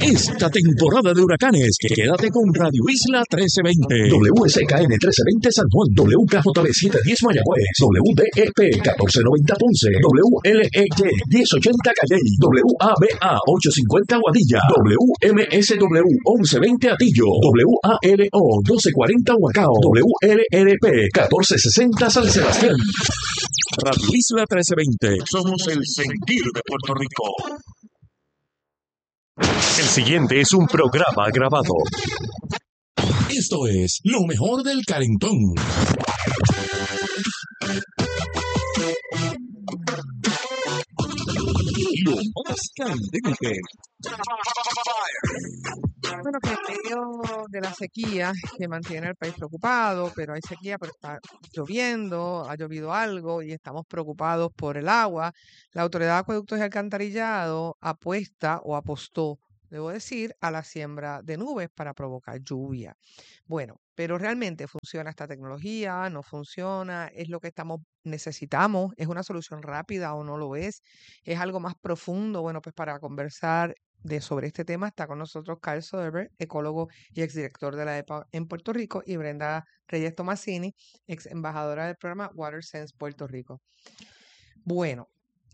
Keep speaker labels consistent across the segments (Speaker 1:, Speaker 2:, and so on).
Speaker 1: Esta temporada de huracanes, quédate con Radio Isla 1320, WSKN 1320 San Juan, WKJB 710 Mayagüez, WDEP 1490 Ponce, WLEY 1080 Calley, WABA 850 Guadilla, WMSW 1120 Atillo, WALO 1240 Huacao, WLRP 1460 San Sebastián. Radio Isla 1320, somos el sentir de Puerto Rico. El siguiente es un programa grabado. Esto es lo mejor del calentón. Lo más candente.
Speaker 2: Bueno, que en medio de la sequía que mantiene al país preocupado, pero hay sequía, pero está lloviendo, ha llovido algo y estamos preocupados por el agua. La Autoridad de Acueductos y Alcantarillado apuesta o apostó, debo decir, a la siembra de nubes para provocar lluvia. Bueno, pero realmente funciona esta tecnología, no funciona, es lo que necesitamos, es una solución rápida o no lo es algo más profundo. Bueno, pues para conversar sobre este tema está con nosotros Carl Soderberg, ecólogo y exdirector de la EPA en Puerto Rico, y Brenda Reyes Tomasini, ex embajadora del programa Water Sense Puerto Rico. Bueno,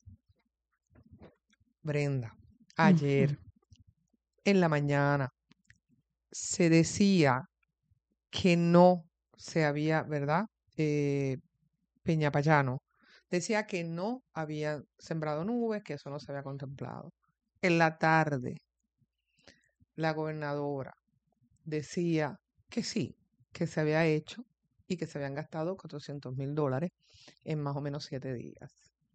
Speaker 2: Brenda, ayer en la mañana se decía que no se había, ¿verdad? Peñapayano decía que no habían sembrado nubes, que eso no se había contemplado. En la tarde, la gobernadora decía que sí, que se había hecho y que se habían gastado $400,000 en más o menos 7 días.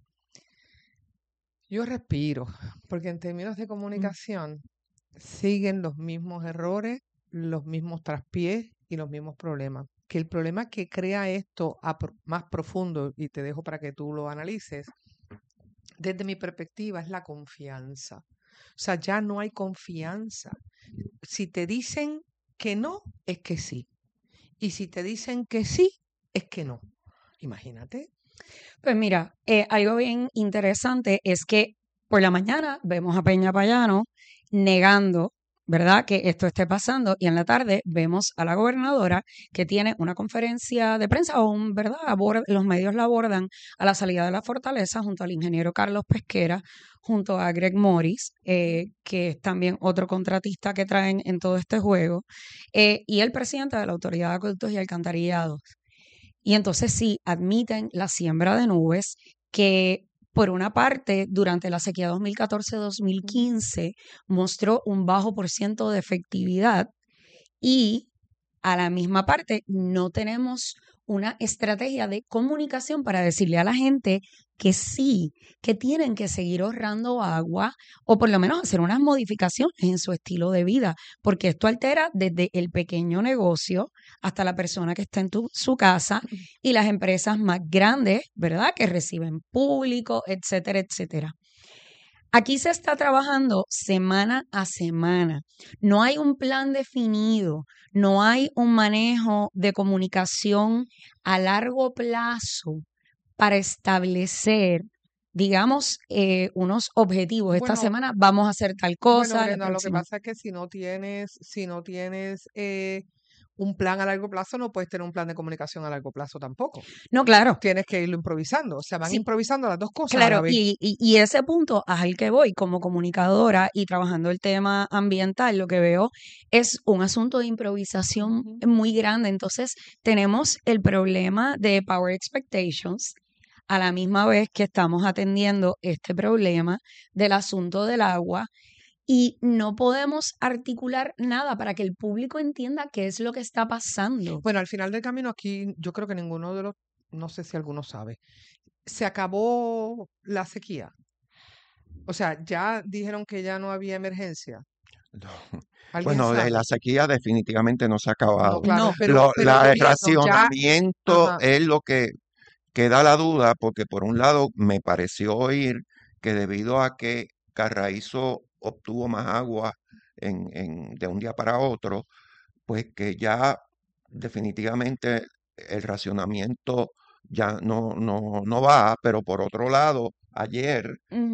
Speaker 2: Yo respiro, porque en términos de comunicación siguen los mismos errores, los mismos traspiés y los mismos problemas. Que el problema que crea esto más profundo, y te dejo para que tú lo analices, desde mi perspectiva es la confianza. O sea, ya no hay confianza. Si te dicen que no, es que sí. Y si te dicen que sí, es que no. Imagínate.
Speaker 3: Pues mira, algo bien interesante es que por la mañana vemos a Peña Payano negando, ¿verdad?, que esto esté pasando, y en la tarde vemos a la gobernadora que tiene una conferencia de prensa, ¿verdad? Los medios la abordan a la salida de la fortaleza junto al ingeniero Carlos Pesquera, junto a Greg Morris, que es también otro contratista que traen en todo este juego, y el presidente de la Autoridad de Acueductos y Alcantarillados. Y entonces sí, admiten la siembra de nubes que, por una parte, durante la sequía 2014-2015 mostró un bajo % de efectividad, y a la misma parte no tenemos una estrategia de comunicación para decirle a la gente que sí, que tienen que seguir ahorrando agua o por lo menos hacer unas modificaciones en su estilo de vida, porque esto altera desde el pequeño negocio hasta la persona que está en su casa y las empresas más grandes, ¿verdad?, que reciben público, etcétera, etcétera. Aquí se está trabajando semana a semana. No hay un plan definido, no hay un manejo de comunicación a largo plazo para establecer, digamos, unos objetivos. Esta semana vamos a hacer tal cosa.
Speaker 2: Bueno, Brenda, lo que pasa es que si no tienes un plan a largo plazo, no puedes tener un plan de comunicación a largo plazo tampoco.
Speaker 3: No, claro.
Speaker 2: Tienes que irlo improvisando. O sea, van improvisando las dos cosas.
Speaker 3: Claro, y ese punto al que voy como comunicadora y trabajando el tema ambiental, lo que veo es un asunto de improvisación muy grande. Entonces, tenemos el problema de Power Expectations a la misma vez que estamos atendiendo este problema del asunto del agua. Y no podemos articular nada para que el público entienda qué es lo que está pasando.
Speaker 2: Bueno, al final del camino aquí yo creo que ninguno de los, no sé si alguno sabe, se acabó la sequía. O sea, ya dijeron que ya no había emergencia.
Speaker 4: No. Bueno, la sequía definitivamente no se ha acabado.
Speaker 2: No, claro, pero
Speaker 4: el racionamiento es lo que da la duda, porque por un lado me pareció oír que debido a que Carraízo obtuvo más agua de un día para otro, pues que ya definitivamente el racionamiento ya no va, pero por otro lado, ayer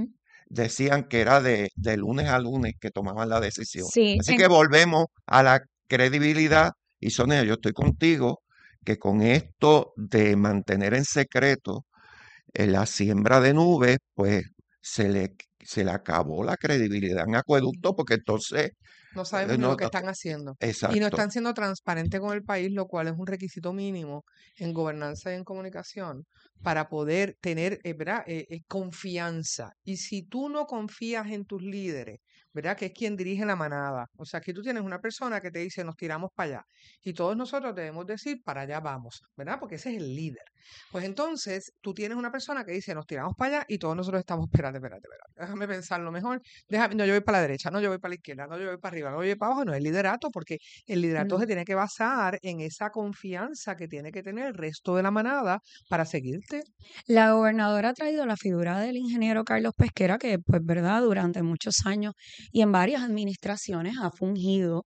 Speaker 4: decían que era de lunes a lunes que tomaban la decisión.
Speaker 3: Sí,
Speaker 4: Así que volvemos a la credibilidad y Sonia, yo estoy contigo que con esto de mantener en secreto la siembra de nubes, pues se le acabó la credibilidad en Acueducto porque entonces
Speaker 2: No sabemos ni
Speaker 4: no,
Speaker 2: lo que están haciendo. Y no
Speaker 4: exacto,
Speaker 2: están siendo transparentes con el país, lo cual es un requisito mínimo en gobernanza y en comunicación para poder tener, ¿verdad? Confianza. Y si tú no confías en tus líderes, ¿verdad? Que es quien dirige la manada. O sea, que tú tienes una persona que te dice, nos tiramos para allá. Y todos nosotros debemos decir, para allá vamos, ¿verdad? Porque ese es el líder. Pues entonces, tú tienes una persona que dice, nos tiramos para allá y todos nosotros estamos, espérate, déjame pensarlo mejor. No, yo voy para la derecha, no, yo voy para la izquierda, no, yo voy para arriba, no, yo voy para abajo, no es liderato, porque el liderato se tiene que basar en esa confianza que tiene que tener el resto de la manada para seguirte.
Speaker 3: La gobernadora ha traído la figura del ingeniero Carlos Pesquera, que pues verdad, durante muchos años y en varias administraciones ha fungido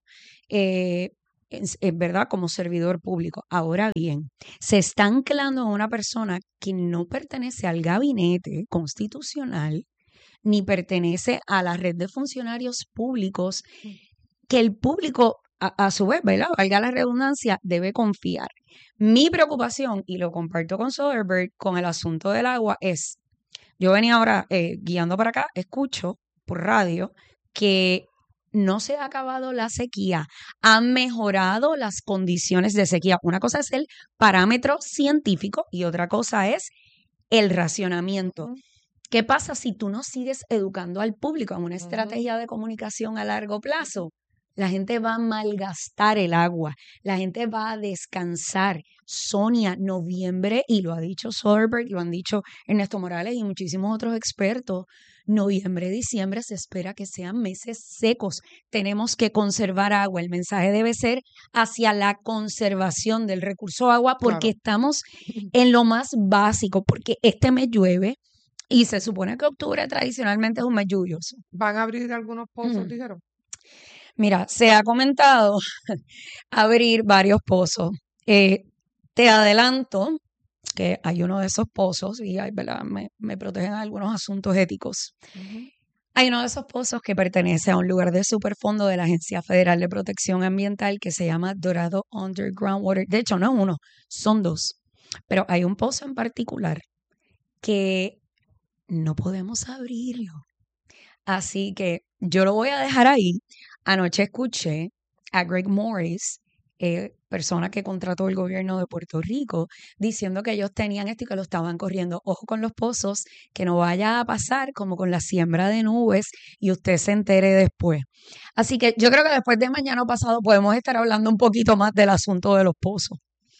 Speaker 3: es verdad como servidor público. Ahora bien, se está anclando a una persona que no pertenece al gabinete constitucional ni pertenece a la red de funcionarios públicos que el público, a su vez, ¿verdad? Valga la redundancia, debe confiar. Mi preocupación, y lo comparto con Soderbergh, con el asunto del agua es, yo venía ahora guiando para acá, escucho por radio que no se ha acabado la sequía, han mejorado las condiciones de sequía. Una cosa es el parámetro científico y otra cosa es el racionamiento. ¿Qué pasa si tú no sigues educando al público en una estrategia de comunicación a largo plazo? La gente va a malgastar el agua, la gente va a descansar. Sonia, noviembre, y lo ha dicho Soderbergh, lo han dicho Ernesto Morales y muchísimos otros expertos, noviembre, diciembre se espera que sean meses secos. Tenemos que conservar agua. El mensaje debe ser hacia la conservación del recurso agua porque estamos en lo más básico, porque este mes llueve y se supone que octubre tradicionalmente es un mes lluvioso.
Speaker 2: ¿Van a abrir algunos pozos, dijeron?
Speaker 3: Mira, se ha comentado abrir varios pozos. Te adelanto que hay uno de esos pozos y ¿verdad? Me protegen algunos asuntos éticos. Hay uno de esos pozos que pertenece a un lugar de superfondo de la Agencia Federal de Protección Ambiental que se llama Dorado Underground Water. De hecho, no es uno, son dos. Pero hay un pozo en particular que no podemos abrirlo. Así que yo lo voy a dejar ahí. Anoche escuché a Greg Morris, persona que contrató el gobierno de Puerto Rico, diciendo que ellos tenían esto y que lo estaban corriendo. Ojo con los pozos, que no vaya a pasar como con la siembra de nubes y usted se entere después. Así que yo creo que después de mañana pasado podemos estar hablando un poquito más del asunto de los pozos.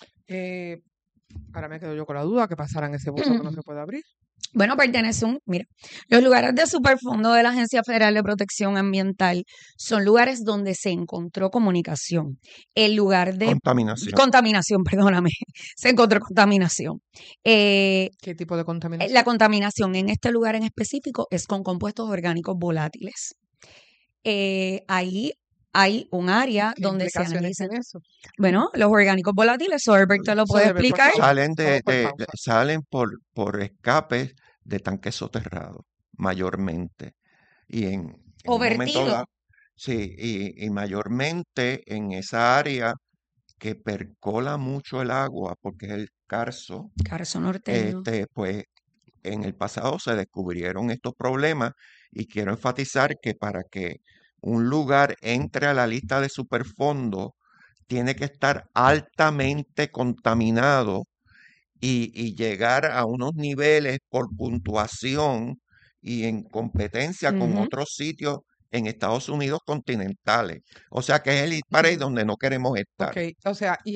Speaker 2: Ahora me quedo yo con la duda que pasarán ese pozo que no se puede abrir.
Speaker 3: Bueno, mira, los lugares de superfondo de la Agencia Federal de Protección Ambiental son lugares donde se encontró comunicación. El lugar de contaminación, perdóname, se encontró contaminación.
Speaker 2: ¿Qué tipo de contaminación?
Speaker 3: La contaminación en este lugar en específico es con compuestos orgánicos volátiles. Ahí hay un área donde se analizan eso. Bueno, los orgánicos volátiles, Soderbergh te lo puede explicar.
Speaker 4: Salen por escapes de tanques soterrados, mayormente. Y
Speaker 3: o vertidos.
Speaker 4: Sí, y mayormente en esa área que percola mucho el agua, porque es el Carso.
Speaker 3: Carso norteño.
Speaker 4: Pues en el pasado se descubrieron estos problemas y quiero enfatizar que para que un lugar entre a la lista de superfondo tiene que estar altamente contaminado y llegar a unos niveles por puntuación y en competencia con otros sitios en Estados Unidos continentales. O sea que es el país donde no queremos estar.
Speaker 2: Okay. O sea, y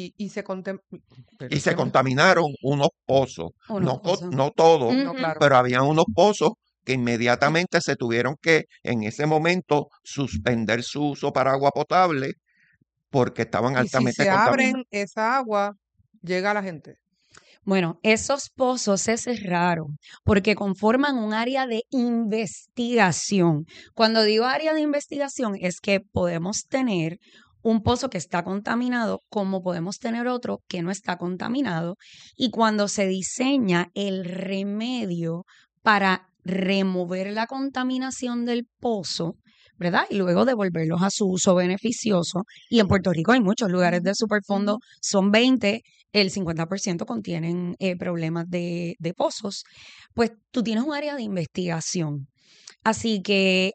Speaker 4: se contaminaron unos pozos. No todos, pero había unos pozos que inmediatamente se tuvieron que, en ese momento, suspender su uso para agua potable porque estaban altamente contaminados.
Speaker 2: Si se abren esa agua, llega a la gente.
Speaker 3: Bueno, esos pozos se cerraron porque conforman un área de investigación. Cuando digo área de investigación es que podemos tener un pozo que está contaminado como podemos tener otro que no está contaminado. Y cuando se diseña el remedio para remover la contaminación del pozo, ¿verdad? Y luego devolverlos a su uso beneficioso. Y en Puerto Rico hay muchos lugares de Superfondo, son 20, el 50% contienen problemas de pozos. Pues tú tienes un área de investigación. Así que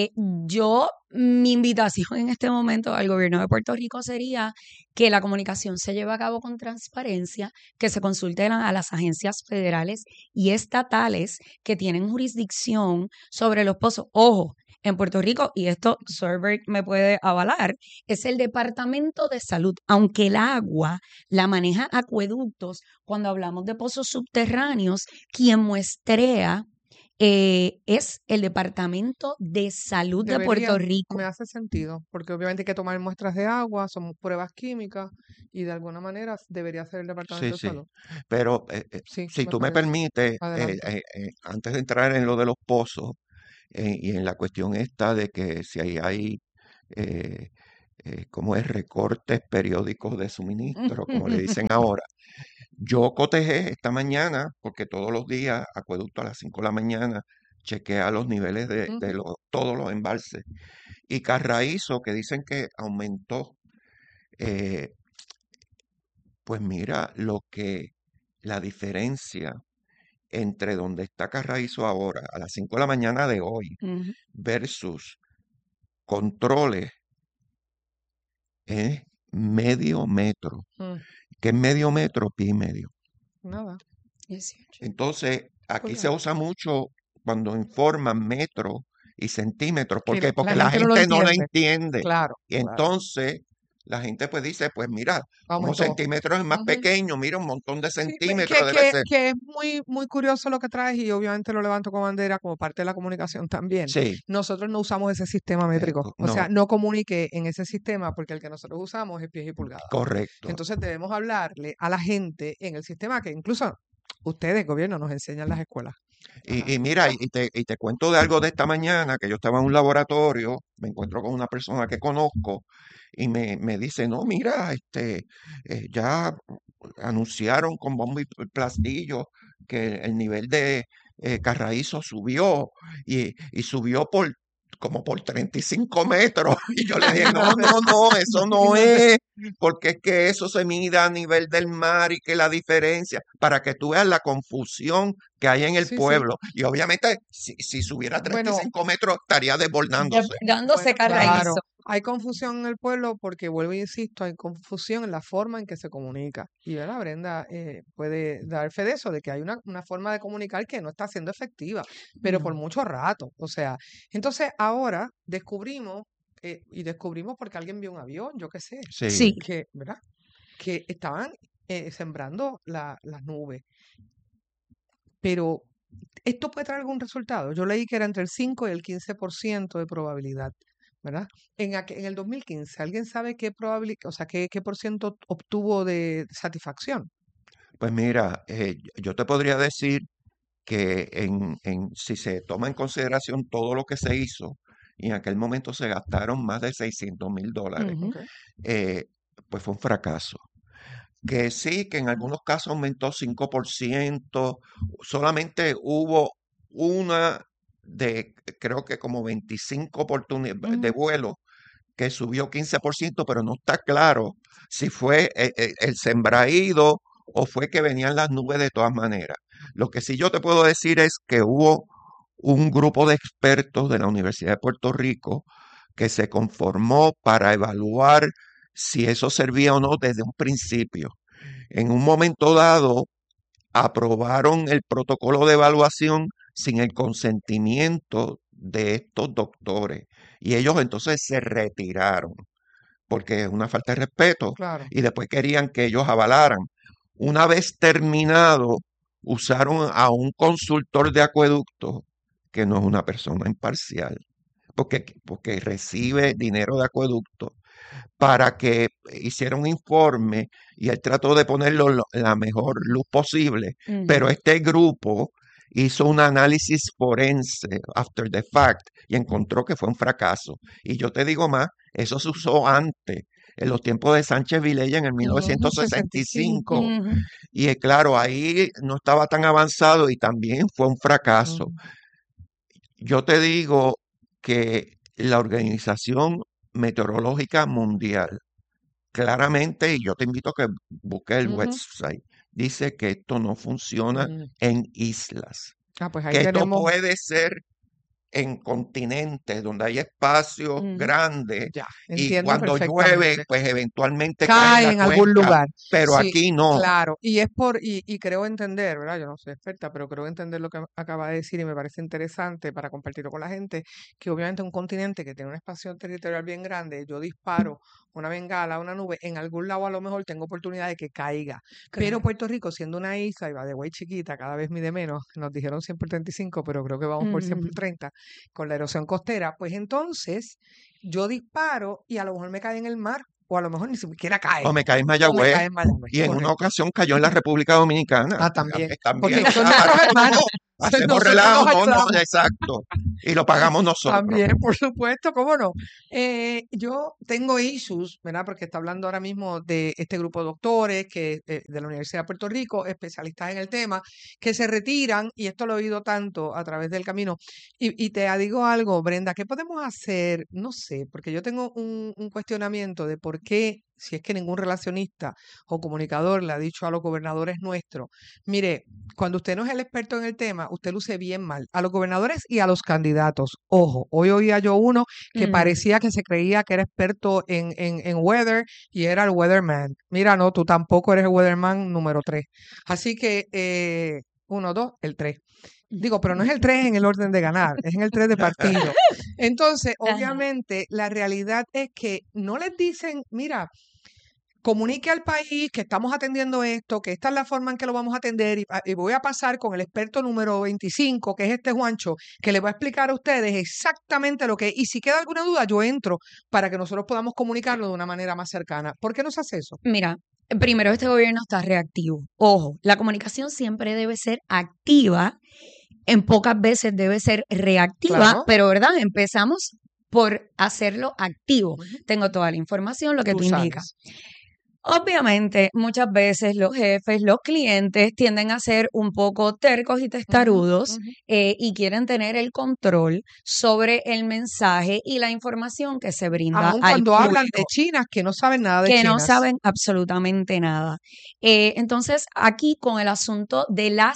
Speaker 3: mi invitación en este momento al gobierno de Puerto Rico sería que la comunicación se lleve a cabo con transparencia, que se consulten a las agencias federales y estatales que tienen jurisdicción sobre los pozos. Ojo, en Puerto Rico, y esto Sorbert me puede avalar, es el Departamento de Salud, aunque el agua la maneja Acueductos. Cuando hablamos de pozos subterráneos, quien muestrea es el Departamento de Salud de Puerto Rico.
Speaker 2: Me hace sentido, porque obviamente hay que tomar muestras de agua, son pruebas químicas y de alguna manera debería ser el Departamento de Salud.
Speaker 4: Pero si tú me permites, antes de entrar en lo de los pozos y en la cuestión esta de que si hay como es recortes periódicos de suministro, como le dicen ahora. Yo cotejé esta mañana, porque todos los días, Acueducto a las 5 de la mañana, chequea los niveles de todos los embalses. Y Carraízo, que dicen que aumentó, pues mira la diferencia entre donde está Carraízo ahora, a las 5 de la mañana de hoy, versus controles, es medio metro. ¿Qué es medio metro? Pie y medio.
Speaker 2: Nada.
Speaker 4: Entonces, aquí se usa mucho cuando informan metros y centímetros. ¿Por qué? Porque la gente no lo entiende.
Speaker 2: Claro.
Speaker 4: Y entonces la gente pues dice, pues mira, como centímetros es más pequeño, mira un montón de centímetros debe ser.
Speaker 2: Que es muy, muy curioso lo que traes y obviamente lo levanto con bandera como parte de la comunicación también.
Speaker 4: Sí.
Speaker 2: Nosotros no usamos ese sistema métrico. O sea, no comunique en ese sistema porque el que nosotros usamos es pies y pulgadas.
Speaker 4: Correcto.
Speaker 2: Entonces debemos hablarle a la gente en el sistema que incluso ustedes, gobierno, nos enseñan en las escuelas.
Speaker 4: Y mira, y te cuento de algo de esta mañana, que yo estaba en un laboratorio, me encuentro con una persona que conozco y me dice, no, mira, ya anunciaron con bombo y platillo que el nivel de Carraízo subió y subió como por 35 metros. Y yo le dije, no, eso no es, porque es que eso se mide a nivel del mar y que la diferencia, para que tú veas la confusión que hay en el pueblo. Y obviamente, si subiera 35 metros, estaría desbordándose.
Speaker 3: Desbordándose Carraízo.
Speaker 2: Claro, hay confusión en el pueblo porque, vuelvo e insisto, hay confusión en la forma en que se comunica. Y ¿verdad? Brenda puede dar fe de eso, de que hay una forma de comunicar que no está siendo efectiva, pero por mucho rato. O sea, entonces ahora descubrimos porque alguien vio un avión, yo qué sé,
Speaker 3: Sí.
Speaker 2: ¿verdad? Que estaban sembrando las nubes. Pero esto puede traer algún resultado. Yo leí que era entre el 5 y el 15% de probabilidad, ¿verdad? En el 2015, ¿alguien sabe qué por ciento obtuvo de satisfacción?
Speaker 4: Pues mira, yo te podría decir que si se toma en consideración todo lo que se hizo, y en aquel momento se gastaron más de $600,000, pues fue un fracaso. Que sí, que en algunos casos aumentó 5%, solamente hubo una de, creo que como 25 oportunidades de vuelo que subió 15%, pero no está claro si fue el sembraído o fue que venían las nubes de todas maneras. Lo que sí yo te puedo decir es que hubo un grupo de expertos de la Universidad de Puerto Rico que se conformó para evaluar si eso servía o no desde un principio. En un momento dado, aprobaron el protocolo de evaluación sin el consentimiento de estos doctores y ellos entonces se retiraron porque es una falta de respeto.
Speaker 2: Claro.
Speaker 4: Y después querían que ellos avalaran. Una vez terminado, usaron a un consultor de acueducto que no es una persona imparcial, porque recibe dinero de acueducto, para que hiciera un informe y él trató de ponerlo en la mejor luz posible, pero este grupo hizo un análisis forense after the fact y encontró que fue un fracaso. Y yo te digo más, eso se usó antes, en los tiempos de Sánchez Vilella en el 1965. Y claro, ahí no estaba tan avanzado y también fue un fracaso. yo te digo que la Organización Meteorológica Mundial, claramente, y yo te invito a que busques el website, dice que esto no funciona en islas,
Speaker 2: Pues ahí
Speaker 4: que esto
Speaker 2: tenemos,
Speaker 4: puede ser en continentes donde hay espacios grandes
Speaker 2: ya,
Speaker 4: y
Speaker 2: entiendo
Speaker 4: cuando llueve,
Speaker 2: perfectamente.
Speaker 4: pues eventualmente cae
Speaker 2: Cae
Speaker 4: la
Speaker 2: en algún
Speaker 4: cuenca,
Speaker 2: lugar.
Speaker 4: pero
Speaker 2: Sí,
Speaker 4: aquí no.
Speaker 2: claro. Y creo entender, ¿verdad? Yo no soy experta, pero creo entender lo que acaba de decir y me parece interesante para compartirlo con la gente, que obviamente un continente que tiene un espacio territorial bien grande, yo disparo una bengala, una nube, en algún lado a lo mejor tengo oportunidad de que caiga. Pero
Speaker 3: Claro.
Speaker 2: Puerto Rico, siendo una isla, y va de güey chiquita, cada vez mide menos, nos dijeron 100 por 35, pero creo que vamos por 100 por 30, con la erosión costera, pues entonces yo disparo y a lo mejor me cae en el mar, o a lo mejor ni siquiera cae,
Speaker 4: O me cae en
Speaker 2: o me
Speaker 4: Mayagüez,
Speaker 2: cae en Mayagüez,
Speaker 4: y en una
Speaker 2: correcto.
Speaker 4: ocasión cayó en la República Dominicana.
Speaker 2: También, porque
Speaker 4: También, o
Speaker 2: son
Speaker 4: sea,
Speaker 2: nuestros
Speaker 4: hacemos,
Speaker 2: hermanos,
Speaker 4: hacemos
Speaker 2: nosotros
Speaker 4: relajo,
Speaker 2: nos
Speaker 4: no,
Speaker 2: ayudamos.
Speaker 4: exacto, y lo pagamos nosotros.
Speaker 2: También, por supuesto, cómo no. Yo tengo issues, ¿verdad? Porque está hablando ahora mismo de este grupo de doctores que de la Universidad de Puerto Rico, especialistas en el tema, que se retiran, y esto lo he oído tanto a través del camino. Y te digo algo, Brenda, ¿qué podemos hacer? No sé, porque yo tengo un cuestionamiento de por qué, si es que ningún relacionista o comunicador le ha dicho a los gobernadores nuestros, mire, cuando usted no es el experto en el tema, usted luce bien mal a los gobernadores y a los candidatos. Ojo, hoy oía yo uno que parecía que se creía que era experto en weather y era el weatherman. Mira, no, tú tampoco eres el weatherman número 3. Así que 1, 2, el 3. Digo, pero no es el 3 en el orden de ganar, es en el 3 de partido. Entonces, obviamente, la realidad es que no les dicen, mira, comunique al país que estamos atendiendo esto, que esta es la forma en que lo vamos a atender y voy a pasar con el experto número 25, que es este Juancho, que le va a explicar a ustedes exactamente lo que es. Y si queda alguna duda, yo entro para que nosotros podamos comunicarlo de una manera más cercana. ¿Por qué no se hace eso?
Speaker 3: Mira, primero este gobierno está reactivo. Ojo, la comunicación siempre debe ser activa, en pocas veces debe ser reactiva,
Speaker 2: Claro.
Speaker 3: pero ¿verdad? Empezamos por hacerlo activo. Tengo toda la información, lo que tú indicas. Obviamente, muchas veces los jefes, los clientes tienden a ser un poco tercos y testarudos y quieren tener el control sobre el mensaje y la información que se brinda
Speaker 2: Aun
Speaker 3: al
Speaker 2: cuando hablan de
Speaker 3: público,
Speaker 2: chinas que no saben nada de
Speaker 3: que no
Speaker 2: chinas.
Speaker 3: saben absolutamente nada. Entonces, aquí con el asunto de la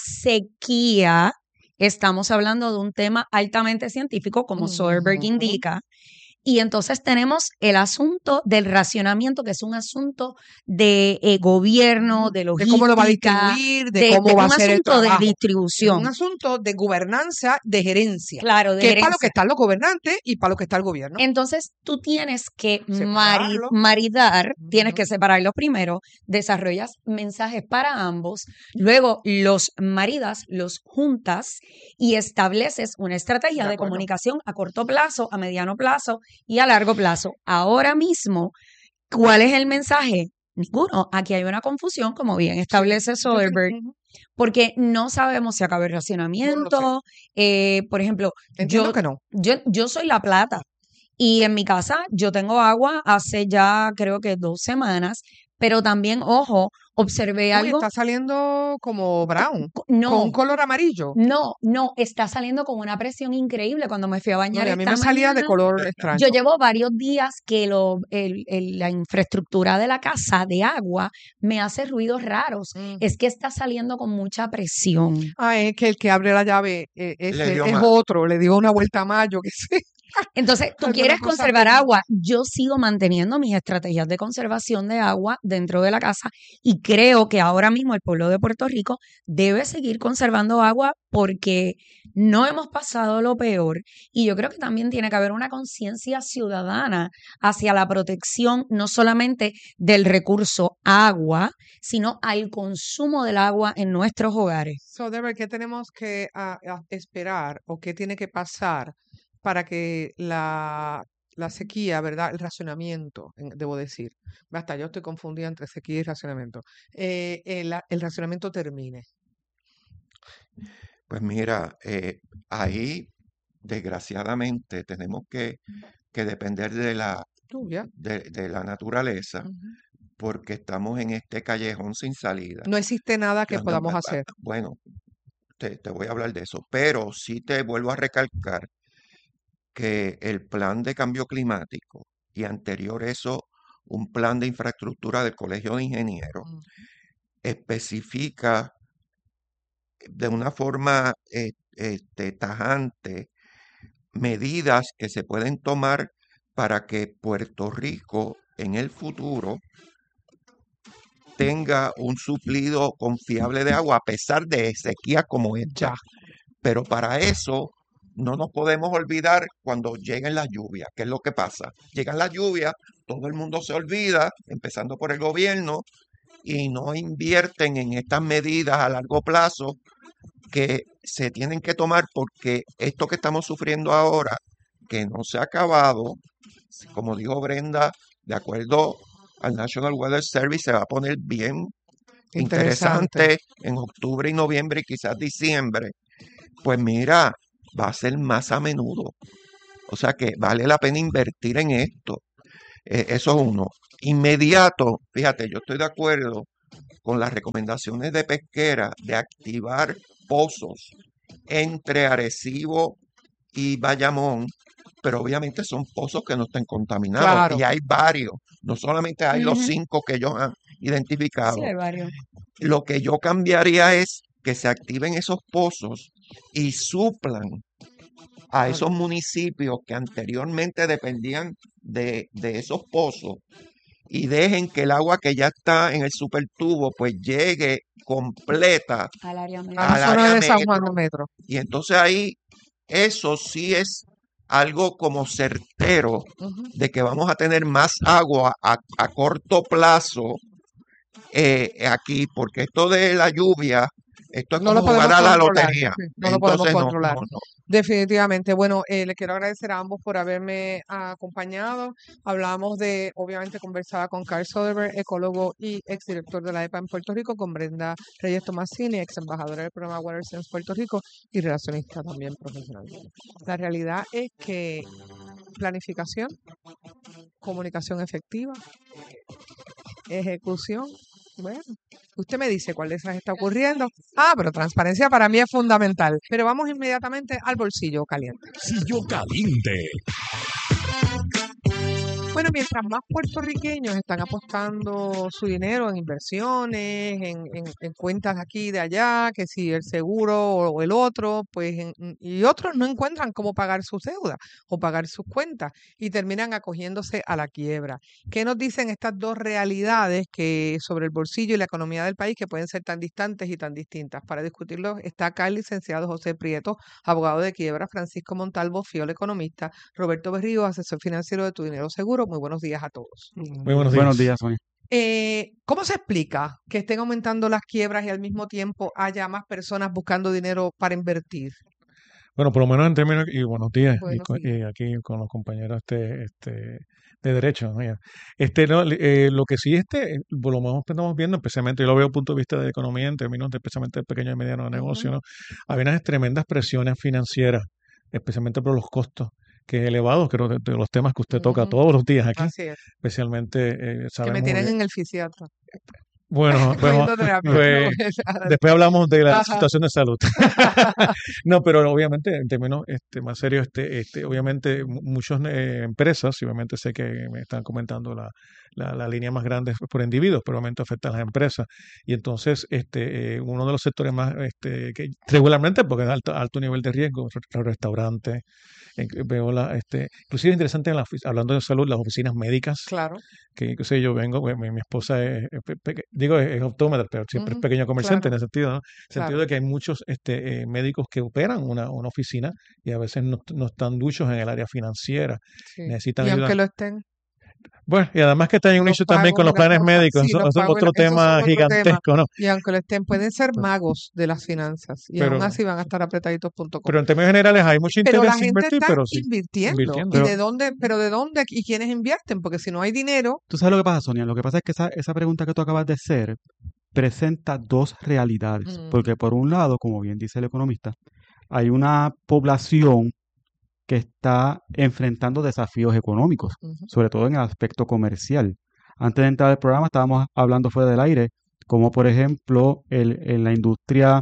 Speaker 3: sequía, estamos hablando de un tema altamente científico, como Soderbergh indica. Y entonces tenemos el asunto del racionamiento, que es un asunto de gobierno, de logística.
Speaker 2: De cómo lo va a distribuir, de cómo va a ser el
Speaker 3: trabajo. Un asunto de
Speaker 2: Es
Speaker 3: distribución.
Speaker 2: un asunto de gobernanza, de gerencia.
Speaker 3: Claro, de
Speaker 2: que es para lo que
Speaker 3: gerencia.
Speaker 2: están los gobernantes y para lo que está el gobierno.
Speaker 3: Entonces, tú tienes que
Speaker 2: Separarlo.
Speaker 3: maridar, tienes que separarlos primero, desarrollas mensajes para ambos, luego los maridas, los juntas y estableces una estrategia de
Speaker 2: acuerdo.
Speaker 3: comunicación a corto plazo, a mediano plazo y a largo plazo. Ahora mismo, ¿cuál es el mensaje? Ninguno. Aquí hay una confusión, como bien establece Soderbergh, porque no sabemos si acaba el racionamiento. Por ejemplo,
Speaker 2: Entiendo que no.
Speaker 3: yo soy La Plata y en mi casa yo tengo agua hace ya creo que 2 semanas, pero también, ojo, observé
Speaker 2: Uy,
Speaker 3: algo.
Speaker 2: está saliendo como brown, con
Speaker 3: No,
Speaker 2: un color amarillo.
Speaker 3: no, está saliendo con una presión increíble cuando me fui a
Speaker 2: No,
Speaker 3: bañar
Speaker 2: y a mí
Speaker 3: esta
Speaker 2: me salía de
Speaker 3: mañana.
Speaker 2: color extraño.
Speaker 3: Yo llevo varios días que la infraestructura de la casa de agua me hace ruidos raros. Es que está saliendo con mucha presión.
Speaker 2: Es que el que abre la llave
Speaker 4: Le
Speaker 2: ese
Speaker 4: dio
Speaker 2: es
Speaker 4: más.
Speaker 2: otro, le dio una vuelta más, yo qué sé.
Speaker 3: Entonces, tú
Speaker 2: Alguna
Speaker 3: quieres
Speaker 2: cosa
Speaker 3: conservar
Speaker 2: así.
Speaker 3: agua. Yo sigo manteniendo mis estrategias de conservación de agua dentro de la casa y creo que ahora mismo el pueblo de Puerto Rico debe seguir conservando agua porque no hemos pasado lo peor y yo creo que también tiene que haber una conciencia ciudadana hacia la protección no solamente del recurso agua, sino al consumo del agua en nuestros hogares.
Speaker 2: So, Deber, ¿qué tenemos que esperar o qué tiene que pasar para que la sequía, ¿verdad? El racionamiento, debo decir. Basta, yo estoy confundida entre sequía y racionamiento. El racionamiento termine.
Speaker 4: Pues mira, ahí desgraciadamente tenemos que depender de la
Speaker 2: Lluvia.
Speaker 4: de la naturaleza, porque estamos en este callejón sin salida.
Speaker 2: No existe nada que podamos hacer.
Speaker 4: Bueno, te voy a hablar de eso, pero sí te vuelvo a recalcar que el plan de cambio climático y anterior eso, un plan de infraestructura del Colegio de Ingenieros, especifica de una forma tajante medidas que se pueden tomar para que Puerto Rico en el futuro tenga un suplido confiable de agua a pesar de sequía como esta.
Speaker 2: Ya.
Speaker 4: Pero para eso no nos podemos olvidar cuando lleguen las lluvias. ¿Qué es lo que pasa? Llegan las lluvias, todo el mundo se olvida, empezando por el gobierno, y no invierten en estas medidas a largo plazo que se tienen que tomar, porque esto que estamos sufriendo ahora, que no se ha acabado, como dijo Brenda, de acuerdo al National Weather Service, se va a poner bien interesante en octubre y noviembre y quizás diciembre. Pues mira, va a ser más a menudo. O sea que vale la pena invertir en esto. Eso es uno. Inmediato, fíjate, yo estoy de acuerdo con las recomendaciones de Pesquera de activar pozos entre Arecibo y Bayamón, pero obviamente son pozos que no estén contaminados.
Speaker 2: Claro.
Speaker 4: Y hay varios, no solamente hay los 5 que ellos han identificado.
Speaker 3: Sí, hay varios.
Speaker 4: Lo que yo cambiaría es que se activen esos pozos y suplan a esos municipios que anteriormente dependían de esos pozos y dejen que el agua que ya está en el supertubo pues llegue completa
Speaker 3: Al área
Speaker 2: A
Speaker 3: metro.
Speaker 2: la
Speaker 4: al
Speaker 2: zona
Speaker 4: área
Speaker 2: de San Juan
Speaker 4: metro.
Speaker 2: de Metro.
Speaker 4: Y entonces ahí eso sí es algo como certero de que vamos a tener más agua a corto plazo aquí, porque esto de la lluvia, esto es
Speaker 2: No lo
Speaker 4: como jugar
Speaker 2: podemos
Speaker 4: a la
Speaker 2: controlar.
Speaker 4: lotería.
Speaker 2: Sí, no lo podemos
Speaker 4: Entonces,
Speaker 2: controlar.
Speaker 4: no.
Speaker 2: Definitivamente. Bueno, le quiero agradecer a ambos por haberme acompañado. Hablamos obviamente conversaba con Carl Soderberg, ecólogo y exdirector de la EPA en Puerto Rico, con Brenda Reyes Tomasini, ex embajadora del programa Water Sense Puerto Rico y relacionista también profesional. La realidad es que planificación, comunicación efectiva, ejecución. Bueno, usted me dice cuál de esas está ocurriendo. Pero transparencia para mí es fundamental. Pero vamos inmediatamente al bolsillo caliente.
Speaker 1: Bolsillo caliente.
Speaker 2: Bueno, mientras más puertorriqueños están apostando su dinero en inversiones, en cuentas de aquí y de allá, que si el seguro o el otro, y otros no encuentran cómo pagar sus deudas o pagar sus cuentas y terminan acogiéndose a la quiebra. ¿Qué nos dicen estas dos realidades sobre el bolsillo y la economía del país que pueden ser tan distantes y tan distintas? Para discutirlo está acá el licenciado José Prieto, abogado de quiebra, Francisco Montalvo, Fiol, economista, Roberto Berrío, asesor financiero de Tu Dinero Seguro. Muy buenos días a todos.
Speaker 5: Muy buenos días, Sonia.
Speaker 2: ¿Cómo se explica que estén aumentando las quiebras y al mismo tiempo haya más personas buscando dinero para invertir?
Speaker 5: Bueno, por lo menos en términos, y buenos días,
Speaker 2: Buenos
Speaker 5: y aquí con los compañeros de derecho, ¿no? Lo que sí por lo menos estamos viendo, especialmente, yo lo veo desde el punto de vista de economía, en términos de especialmente de pequeño y mediano negocio, ¿no? Hay unas tremendas presiones financieras, especialmente por los costos que es elevado, creo de los temas que usted toca todos los días aquí,
Speaker 2: Así es.
Speaker 5: especialmente
Speaker 2: Que
Speaker 5: sabemos
Speaker 2: me tienen en el fisiatra.
Speaker 5: Bueno,
Speaker 2: Cogiendo terapia.
Speaker 5: después hablamos de la situación de salud. No, pero obviamente en términos más serios, obviamente muchas empresas, y obviamente sé que me están comentando la línea más grande es por individuos, pero obviamente afecta a las empresas. Y entonces uno de los sectores más que regularmente, porque es alto nivel de riesgo, los restaurantes, veo inclusive es interesante hablando de salud, las oficinas médicas.
Speaker 2: Claro.
Speaker 5: Que sé yo vengo, mi esposa es optómetra, pero siempre es pequeño comerciante,
Speaker 2: claro,
Speaker 5: en el sentido, ¿no?
Speaker 2: claro.
Speaker 5: De que hay muchos médicos que operan una oficina y a veces no están duchos en el área financiera.
Speaker 2: Sí.
Speaker 5: Necesitan
Speaker 2: Y
Speaker 5: ayuda.
Speaker 2: aunque lo estén,
Speaker 5: Bueno, y además que está en un
Speaker 2: los
Speaker 5: issue también con
Speaker 2: pagos
Speaker 5: los
Speaker 2: y las
Speaker 5: planes
Speaker 2: cosas,
Speaker 5: médicos,
Speaker 2: sí,
Speaker 5: eso
Speaker 2: los
Speaker 5: es
Speaker 2: pagos y
Speaker 5: otro
Speaker 2: eso es
Speaker 5: tema
Speaker 2: otro
Speaker 5: gigantesco, ¿no?
Speaker 2: y aunque lo estén, pueden ser magos de las finanzas y aún
Speaker 5: Pero,
Speaker 2: así van a estar apretaditos.com.
Speaker 5: pero en términos generales hay mucho
Speaker 2: Pero
Speaker 5: interés
Speaker 2: la
Speaker 5: en
Speaker 2: gente
Speaker 5: invertir,
Speaker 2: está
Speaker 5: pero sí,
Speaker 2: invirtiendo.
Speaker 5: invirtiendo.
Speaker 2: ¿Y de dónde? ¿Pero de dónde? ¿Y quiénes invierten? Porque si no hay dinero,
Speaker 6: ¿Tú sabes lo que pasa, Sonia? Lo que pasa es que esa pregunta que tú acabas de hacer presenta dos realidades. Porque por un lado, como bien dice el economista, hay una población que está enfrentando desafíos económicos, sobre todo en el aspecto comercial. Antes de entrar al programa estábamos hablando fuera del aire, como por ejemplo en la industria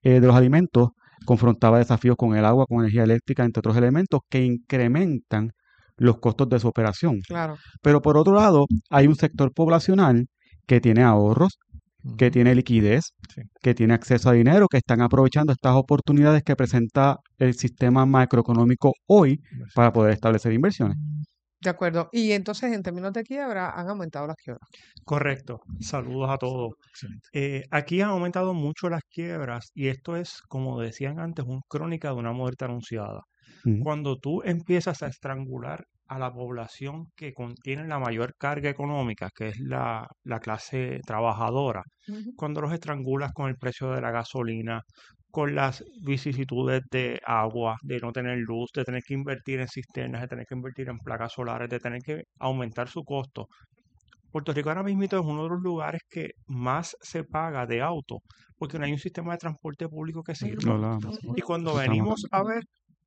Speaker 6: de los alimentos confrontaba desafíos con el agua, con energía eléctrica, entre otros elementos que incrementan los costos de su operación.
Speaker 2: Claro.
Speaker 6: Pero por otro lado, hay un sector poblacional que tiene ahorros, que tiene liquidez, que tiene acceso a dinero, que están aprovechando estas oportunidades que presenta el sistema macroeconómico hoy para poder establecer inversiones.
Speaker 2: De acuerdo. Y entonces, en términos de quiebra, han aumentado las quiebras.
Speaker 7: Correcto. Saludos a todos. Aquí han aumentado mucho las quiebras y esto es, como decían antes, una crónica de una muerte anunciada. Cuando tú empiezas a estrangular a la población que contiene la mayor carga económica, que es la clase trabajadora, cuando los estrangulas con el precio de la gasolina, con las vicisitudes de agua, de no tener luz, de tener que invertir en cisternas, de tener que invertir en placas solares, de tener que aumentar su costo. Puerto Rico ahora mismo es uno de los lugares que más se paga de auto, porque no hay un sistema de transporte público que sirva. Y cuando venimos a ver,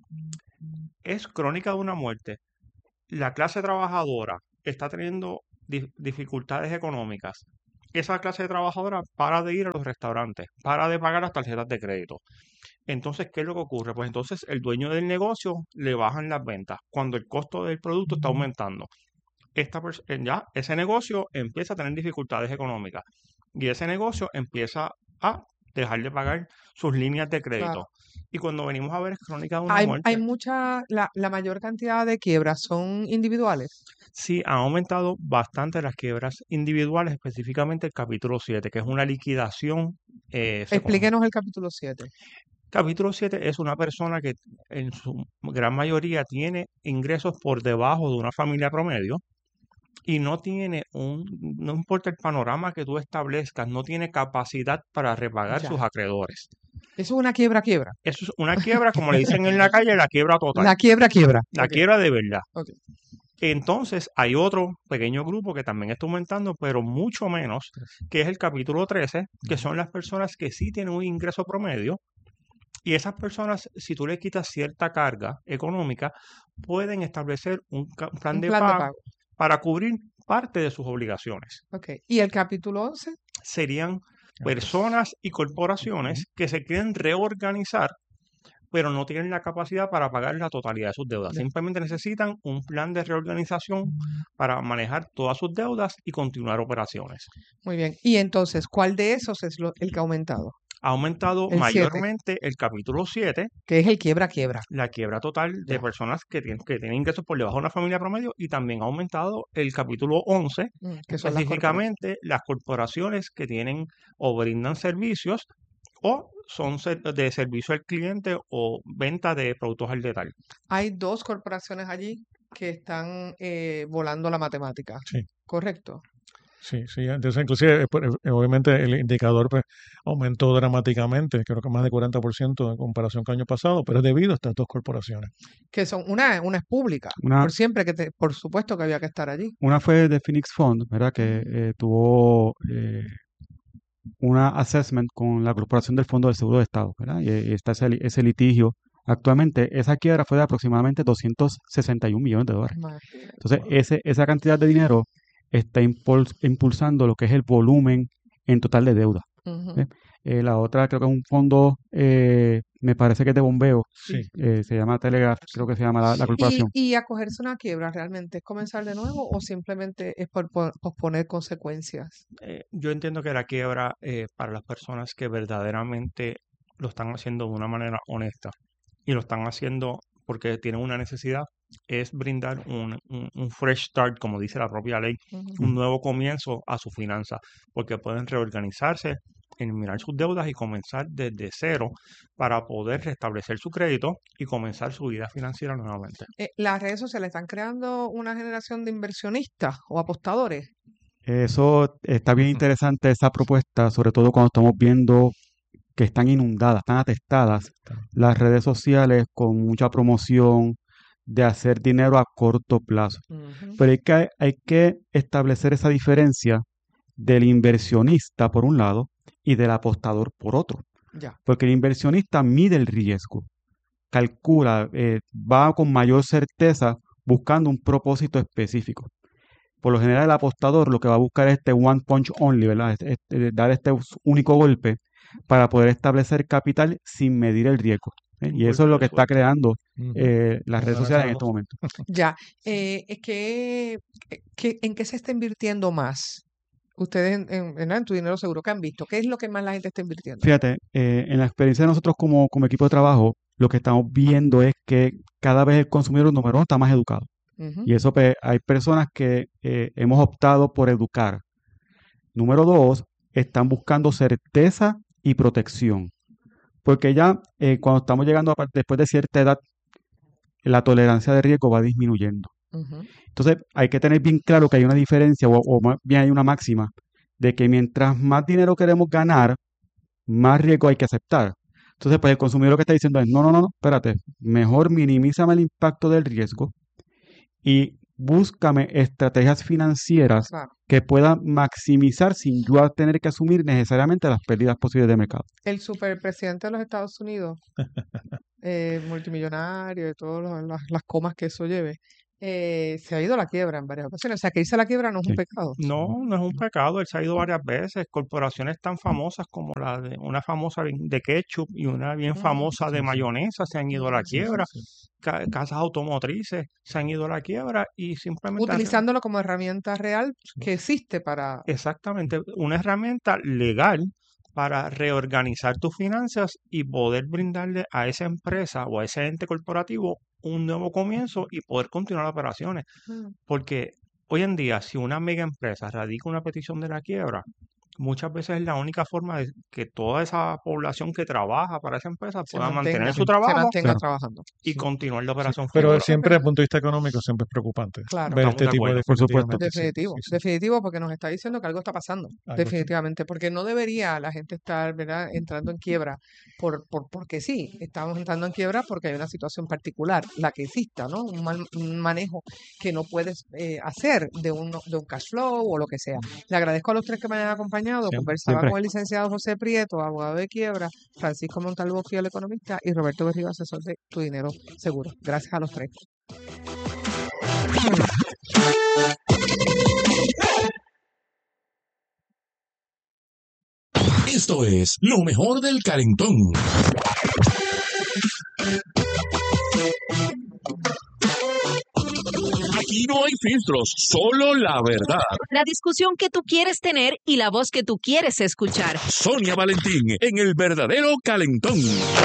Speaker 7: es crónica de una muerte. La clase trabajadora está teniendo dificultades económicas. Esa clase trabajadora para de ir a los restaurantes, para de pagar las tarjetas de crédito. Entonces, ¿qué es lo que ocurre? Pues entonces el dueño del negocio le bajan las ventas cuando el costo del producto está aumentando. Ya ese negocio empieza a tener dificultades económicas y ese negocio empieza a dejar de pagar sus líneas de crédito.
Speaker 2: Claro.
Speaker 7: Y cuando venimos a ver es crónica de una muerte.
Speaker 2: Hay la mayor cantidad de quiebras son individuales.
Speaker 7: Sí, han aumentado bastante las quiebras individuales, específicamente el capítulo 7, que es una liquidación.
Speaker 2: Explíquenos el capítulo 7.
Speaker 7: Capítulo 7 es una persona que en su gran mayoría tiene ingresos por debajo de una familia promedio y no importa el panorama que tú establezcas, no tiene capacidad para repagar sus acreedores.
Speaker 2: Eso es una quiebra.
Speaker 7: Eso es una quiebra, como le dicen en la calle, la quiebra total.
Speaker 2: La quiebra.
Speaker 7: La quiebra de verdad.
Speaker 2: Okay.
Speaker 7: Entonces, hay otro pequeño grupo que también está aumentando, pero mucho menos, que es el capítulo 13, que son las personas que sí tienen un ingreso promedio. Y esas personas, si tú le quitas cierta carga económica, pueden establecer un plan de pago para cubrir parte de sus obligaciones.
Speaker 2: Okay. ¿Y el capítulo 11?
Speaker 7: Serían personas y corporaciones que se quieren reorganizar, pero no tienen la capacidad para pagar la totalidad de sus deudas. Simplemente necesitan un plan de reorganización para manejar todas sus deudas y continuar operaciones.
Speaker 2: Muy bien. Y entonces, ¿cuál de esos es el que ha aumentado?
Speaker 7: Ha aumentado mayormente el capítulo 7.
Speaker 2: Que es el quiebra.
Speaker 7: La quiebra total de personas que tienen ingresos por debajo de una familia promedio, y también ha aumentado el capítulo 11,
Speaker 2: que son
Speaker 7: específicamente las corporaciones que tienen o brindan servicios o son de servicio al cliente o venta de productos al detalle.
Speaker 2: Hay 2 corporaciones allí que están volando la matemática.
Speaker 5: Sí.
Speaker 2: ¿Correcto?
Speaker 5: Sí, entonces inclusive obviamente el indicador pues, aumentó dramáticamente, creo que más de 40% en comparación con el año pasado, pero es debido a estas 2 corporaciones.
Speaker 2: Que son, una es pública, por supuesto que había que estar allí.
Speaker 6: Una fue de Phoenix Fund, ¿verdad? Que tuvo una assessment con la Corporación del Fondo del Seguro de Estado, ¿verdad? Y está ese litigio. Actualmente esa quiebra fue de aproximadamente $261 millones. Entonces esa cantidad de dinero está impulsando lo que es el volumen en total de deuda. La otra creo que es un fondo, me parece que es de bombeo, se llama Telegraph, creo que se llama la corporación.
Speaker 2: ¿Y acogerse a una quiebra realmente es comenzar de nuevo o simplemente es por posponer consecuencias?
Speaker 7: Yo entiendo que la quiebra, para las personas que verdaderamente lo están haciendo de una manera honesta y lo están haciendo porque tienen una necesidad, es brindar un fresh start, como dice la propia ley, un nuevo comienzo a su finanza, porque pueden reorganizarse, eliminar sus deudas y comenzar desde cero para poder restablecer su crédito y comenzar su vida financiera nuevamente.
Speaker 2: ¿Las redes sociales están creando una generación de inversionistas o apostadores?
Speaker 6: Eso está bien interesante, esa propuesta, sobre todo cuando estamos viendo que están inundadas, están atestadas las redes sociales con mucha promoción de hacer dinero a corto plazo. Pero hay que establecer esa diferencia del inversionista por un lado y del apostador por otro. Porque el inversionista mide el riesgo, calcula, va con mayor certeza buscando un propósito específico. Por lo general el apostador lo que va a buscar es one punch only, ¿verdad? Dar este único golpe para poder establecer capital sin medir el riesgo. Y eso es lo que está creando las redes sociales en este momento.
Speaker 2: Ya, es que, ¿en qué se está invirtiendo más? Ustedes en tu dinero seguro que han visto. ¿Qué es lo que más la gente está invirtiendo?
Speaker 6: Fíjate, en la experiencia de nosotros como equipo de trabajo, lo que estamos viendo es que cada vez el consumidor número uno está más educado. Y eso, pues, hay personas que hemos optado por educar. Número dos, están buscando certeza y protección. Porque ya cuando estamos llegando después de cierta edad, la tolerancia de riesgo va disminuyendo. Entonces, hay que tener bien claro que hay una diferencia, o más bien hay una máxima, de que mientras más dinero queremos ganar, más riesgo hay que aceptar. Entonces, pues el consumidor lo que está diciendo es, no, espérate, mejor minimízame el impacto del riesgo y búscame estrategias financieras que puedan maximizar sin yo tener que asumir necesariamente las pérdidas posibles de mercado.
Speaker 2: El superpresidente de los Estados Unidos, multimillonario y todas las comas que eso lleve, se ha ido a la quiebra en varias ocasiones. O sea, que irse a la quiebra no es un pecado.
Speaker 7: No, no es un pecado. Él se ha ido varias veces. Corporaciones tan famosas como la de una famosa de ketchup y una bien famosa de mayonesa se han ido a la quiebra. Casas automotrices se han ido a la quiebra y simplemente...
Speaker 2: Utilizándolo como herramienta real que existe para...
Speaker 7: Exactamente, una herramienta legal para reorganizar tus finanzas y poder brindarle a esa empresa o a ese ente corporativo un nuevo comienzo y poder continuar operaciones. Porque hoy en día, si una mega empresa radica una petición de la quiebra, muchas veces es la única forma de que toda esa población que trabaja para esa empresa pueda mantener su trabajo
Speaker 2: trabajando
Speaker 7: y continuar la operación.
Speaker 5: Pero siempre desde el punto de vista económico siempre es preocupante ver este tipo de...
Speaker 6: Por supuesto.
Speaker 2: Definitivo, porque nos está diciendo que algo está pasando, definitivamente, porque no debería la gente estar, ¿verdad?, entrando en quiebra porque sí, estamos entrando en quiebra porque hay una situación particular, la que exista, ¿no? Un mal manejo que no puedes hacer de un cash flow o lo que sea. Le agradezco a los tres que me hayan acompañado. Conversaba con el licenciado José Prieto, abogado de quiebra, Francisco Montalvo, fiel economista, y Roberto Berrío, asesor de Tu Dinero Seguro. Gracias a los tres.
Speaker 1: Esto es lo mejor del calentón. Aquí no hay filtros, solo la verdad.
Speaker 8: La discusión que tú quieres tener y la voz que tú quieres escuchar.
Speaker 1: Sonia Valentín en El Verdadero Calentón.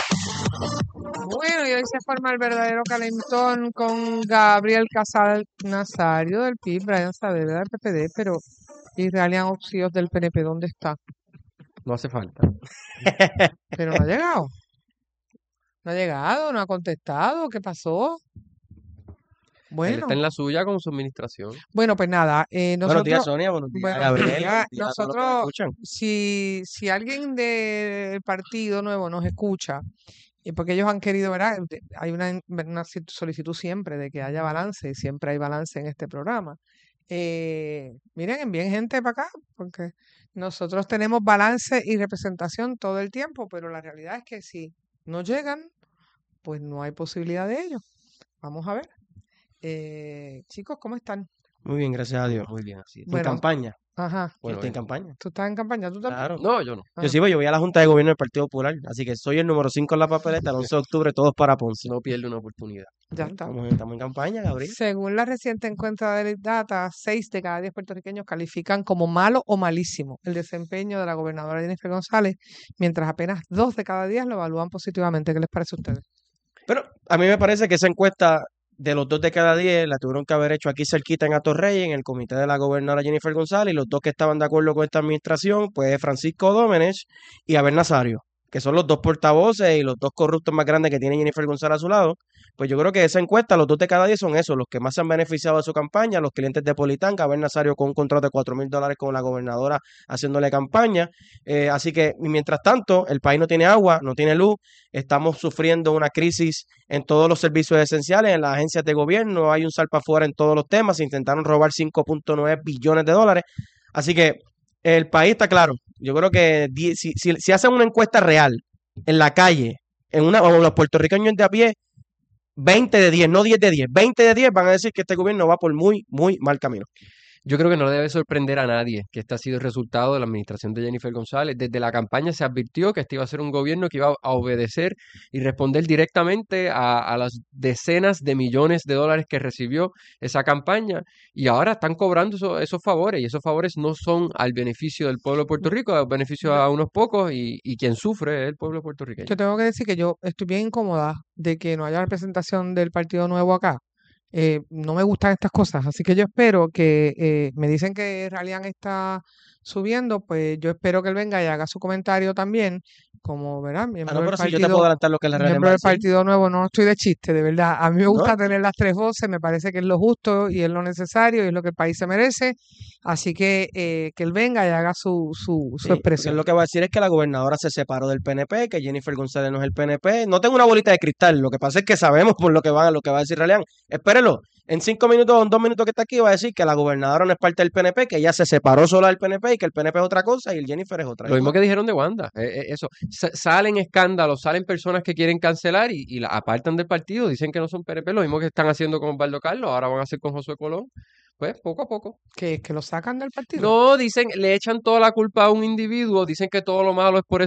Speaker 2: Bueno, y hoy se forma el verdadero calentón con Gabriel Casal Nazario del PIB, Brian Saavedra del PPD, pero Israelian Oxios del PNP, ¿dónde está?
Speaker 9: No hace falta.
Speaker 2: Pero no ha llegado. No ha llegado, no ha contestado. ¿Qué pasó? Bueno.
Speaker 9: Él está en la suya con su administración.
Speaker 2: Bueno, pues nada. Nosotros,
Speaker 9: buenos días, Sonia. Buenos días, Gabriel.
Speaker 2: Nosotros, si alguien del Partido Nuevo nos escucha, porque ellos han querido, ¿verdad? Hay una solicitud siempre de que haya balance, y siempre hay balance en este programa. Miren, envíen gente para acá, porque nosotros tenemos balance y representación todo el tiempo, pero la realidad es que si no llegan, pues no hay posibilidad de ello. Vamos a ver. Chicos, ¿cómo están?
Speaker 9: Muy bien, gracias a Dios. Muy bien, así. ¿En campaña?
Speaker 2: Ajá.
Speaker 9: Bueno, estoy en campaña.
Speaker 2: ¿Tú estás en campaña? ¿Tú también?
Speaker 9: Claro. No, yo no. Yo voy a la Junta de Gobierno del Partido Popular, así que soy el número 5 en la papeleta, el 11 de octubre, todos para Ponce. No pierde una oportunidad.
Speaker 2: Ya está.
Speaker 9: Estamos en campaña, Gabriel.
Speaker 2: Según la reciente encuesta de Data, 6 de cada 10 puertorriqueños califican como malo o malísimo el desempeño de la gobernadora Jennifer González, mientras apenas 2 de cada 10 lo evalúan positivamente. ¿Qué les parece a ustedes?
Speaker 9: Pero a mí me parece que esa encuesta de los 2 de cada 10 la tuvieron que haber hecho aquí cerquita en Atorrey, en el comité de la gobernadora Jennifer González, y los 2 que estaban de acuerdo con esta administración, pues Francisco Domenech y Abel Nazario, que son los 2 portavoces y los 2 corruptos más grandes que tiene Jennifer González a su lado. Pues yo creo que esa encuesta, los 2 de cada 10 son esos, los que más se han beneficiado de su campaña, los clientes de Politán, Abel Nazario con un contrato de $4,000 con la gobernadora haciéndole campaña. Así que, mientras tanto, el país no tiene agua, no tiene luz, estamos sufriendo una crisis en todos los servicios esenciales, en las agencias de gobierno, hay un salpa afuera en todos los temas, se intentaron robar $5.9 billones. Así que el país está claro. Yo creo que si hacen una encuesta real en la calle, o los puertorriqueños de a pie, 20 de 10, no 10 de 10, 20 de 10 van a decir que este gobierno va por muy, muy mal camino.
Speaker 10: Yo creo que no le debe sorprender a nadie que este ha sido el resultado de la administración de Jennifer González. Desde la campaña se advirtió que este iba a ser un gobierno que iba a obedecer y responder directamente a las decenas de millones de dólares que recibió esa campaña, y ahora están cobrando esos favores, y esos favores no son al beneficio del pueblo de Puerto Rico, al beneficio a unos pocos, y quien sufre es el pueblo puertorriqueño.
Speaker 2: Yo tengo que decir que yo estoy bien incómoda de que no haya representación del Partido Nuevo acá. No me gustan estas cosas, así que yo espero que, me dicen que Ralian está subiendo, pues yo espero que él venga y haga su comentario también, como, ¿verdad? Miembro
Speaker 9: pero
Speaker 2: del
Speaker 9: si yo te puedo adelantar lo que es la
Speaker 2: miembro
Speaker 9: realidad.
Speaker 2: del Partido Nuevo, no estoy de chiste, de verdad. A mí me
Speaker 9: ¿No?
Speaker 2: gusta tener las tres voces, me parece que es lo justo y es lo necesario y es lo que el país se merece, así que él venga y haga su
Speaker 9: Sí, porque
Speaker 2: expresión.
Speaker 9: lo que va a decir es que la gobernadora se separó del PNP, que Jennifer González no es el PNP. No tengo una bolita de cristal, lo que pasa es que sabemos por lo que va a decir Ralian. Espérelo, en 5 minutos o en 2 minutos que está aquí va a decir que la gobernadora no es parte del PNP, que ella se separó sola del PNP y que el PNP es otra cosa y el Jennifer es otra.
Speaker 10: Lo mismo que dijeron de Wanda, eso. Salen escándalos, salen personas que quieren cancelar y la apartan del partido, dicen que no son PNP, lo mismo que están haciendo con Osvaldo Carlos, ahora van a hacer con Josué Colón. Pues poco a poco.
Speaker 2: ¿Que lo sacan del partido?
Speaker 10: No, dicen, le echan toda la culpa a un individuo, dicen que todo lo malo es por